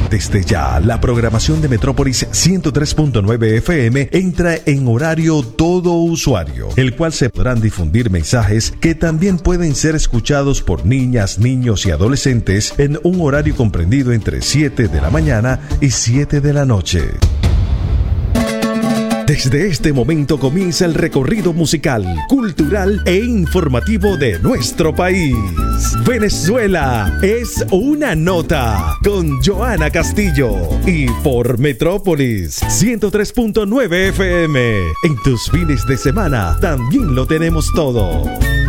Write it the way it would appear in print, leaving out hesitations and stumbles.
Desde ya, la programación de Metrópolis 103.9 FM entra en horario todo usuario, el cual se podrán difundir mensajes que también pueden ser escuchados por niñas, niños y adolescentes en un horario comprendido entre 7 de la mañana y 7 de la noche. Desde este momento comienza el recorrido musical, cultural e informativo de nuestro país. Venezuela es una nota con Joana Castillo y por Metrópolis 103.9 FM. En tus fines de semana también lo tenemos todo.